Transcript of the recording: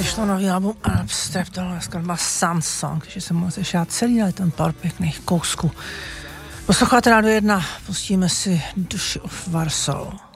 vyšlo nový album Unobstructed, skladba Sunsong, že se můžete šát celý ten pár pěkných kousků. Posloucháte Rádio 1, pustíme si Duši of Warsaw.